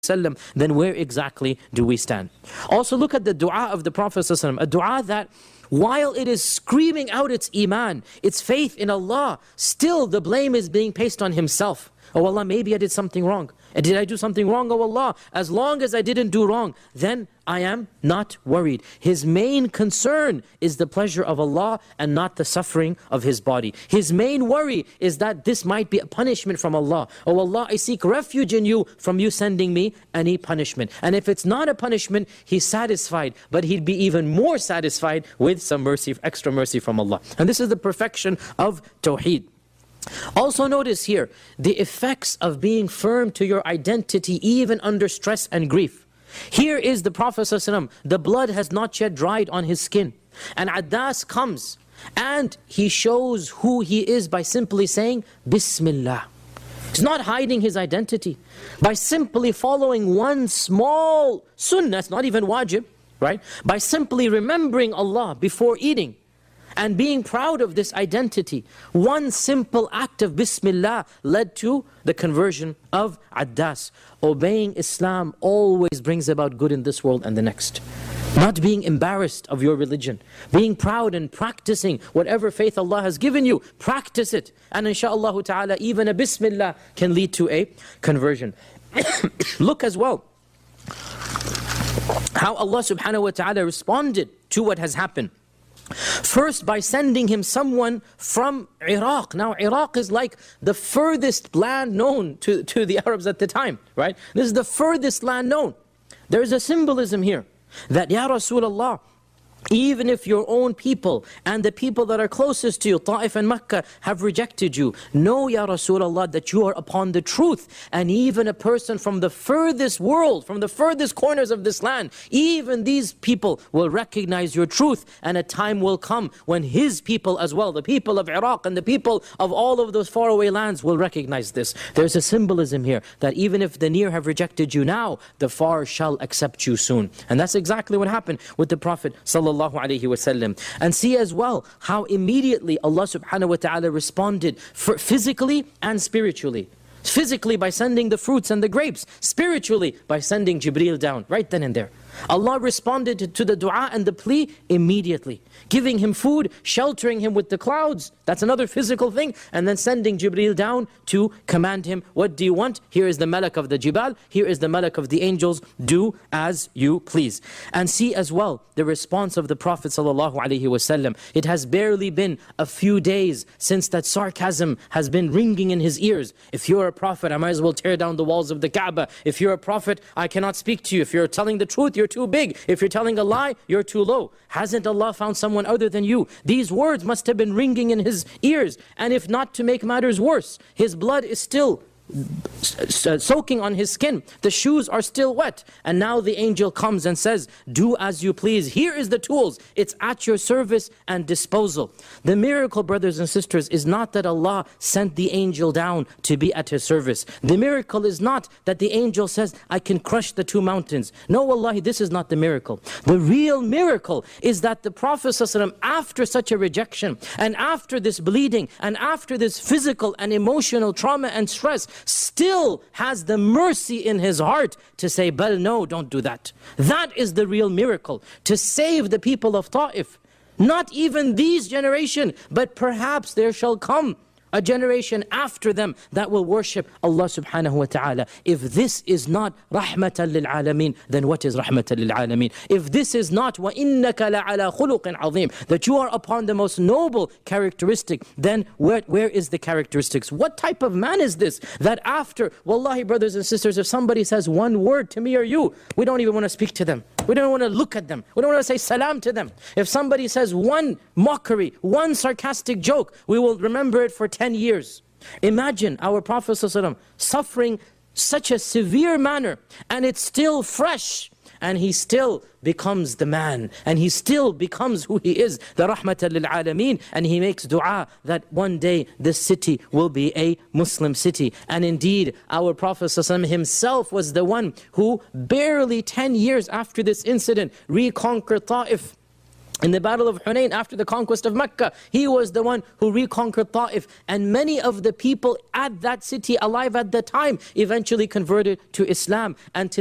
then where exactly do we stand? Also look at the dua of the Prophet ﷺ, a dua that while it is screaming out its iman, its faith in Allah, still the blame is being placed on himself. Oh Allah, maybe I did something wrong. Did I do something wrong? Oh Allah, as long as I didn't do wrong, then I am not worried. His main concern is the pleasure of Allah and not the suffering of his body. His main worry is that this might be a punishment from Allah. Oh Allah, I seek refuge in you from you sending me any punishment. And if it's not a punishment, he's satisfied. But he'd be even more satisfied with some mercy, extra mercy from Allah. And this is the perfection of Tawheed. Also notice here, the effects of being firm to your identity even under stress and grief. Here is the Prophet ﷺ, the blood has not yet dried on his skin. And Addas comes and he shows who he is by simply saying, Bismillah. He's not hiding his identity. By simply following one small sunnah, it's not even wajib, right? By simply remembering Allah before eating, and being proud of this identity, one simple act of Bismillah led to the conversion of Addas. Obeying Islam always brings about good in this world and the next. Not being embarrassed of your religion. Being proud and practicing whatever faith Allah has given you. Practice it. And inshaAllah ta'ala, even a Bismillah can lead to a conversion. Look as well how Allah subhanahu wa ta'ala responded to what has happened. First, by sending him someone from Iraq. Now, Iraq is like the furthest land known to the Arabs at the time, right? This is the furthest land known. There is a symbolism here that, Ya Rasulullah, even if your own people and the people that are closest to you, Ta'if and Makkah, have rejected you, know, Ya Rasulullah, that you are upon the truth. And even a person from the furthest world, from the furthest corners of this land, even these people will recognize your truth. And a time will come when his people as well, the people of Iraq and the people of all of those faraway lands, will recognize this. There's a symbolism here that even if the near have rejected you now, the far shall accept you soon. And that's exactly what happened with the Prophet sallallahu alaihi wasallam. And see as well how immediately Allah subhanahu wa ta'ala responded physically and spiritually. Physically by sending the fruits and the grapes. Spiritually by sending Jibreel down right then and there. Allah responded to the dua and the plea immediately. Giving him food, sheltering him with the clouds. That's another physical thing. And then sending Jibreel down to command him, what do you want? Here is the malak of the jibal. Here is the malak of the angels. Do as you please. And see as well the response of the Prophet ﷺ. It has barely been a few days since that sarcasm has been ringing in his ears. If you're a prophet, I might as well tear down the walls of the Kaaba. If you're a prophet, I cannot speak to you. If you're telling the truth, you're too big. If you're telling a lie, you're too low. Hasn't Allah found someone other than you? These words must have been ringing in his ears. And if not, to make matters worse, his blood is still soaking on his skin. The shoes are still wet. And now the angel comes and says, do as you please. Here is the tools. It's at your service and disposal. The miracle, brothers and sisters, is not that Allah sent the angel down to be at his service. The miracle is not that the angel says, I can crush the two mountains. No, wallahi, this is not the miracle. The real miracle is that the Prophet ﷺ, after such a rejection, and after this bleeding, and after this physical and emotional trauma and stress, still has the mercy in his heart to say, "Bal, no, don't do that." That is the real miracle. To save the people of Ta'if. Not even these generation, but perhaps there shall come a generation after them that will worship Allah subhanahu wa ta'ala. If this is not rahmatan lil alameen, then what is rahmatan lil alameen? If this is not wa innaka la ala khuluqin azim, that you are upon the most noble characteristic, then where is the characteristics? What type of man is this? That after, wallahi brothers and sisters, if somebody says one word to me or you, we don't even want to speak to them. We don't want to look at them. We don't want to say salam to them. If somebody says one mockery, one sarcastic joke, we will remember it for 10 years. Imagine our Prophet ﷺ suffering such a severe manner, and it's still fresh, and he still becomes the man, and he still becomes who he is, the rahmatan lil alameen, and he makes dua that one day this city will be a Muslim city. And indeed, our Prophet ﷺ himself was the one who barely 10 years after this incident reconquered Ta'if. In the battle of Hunayn, after the conquest of Mecca, he was the one who reconquered Ta'if. And many of the people at that city alive at the time eventually converted to Islam. And to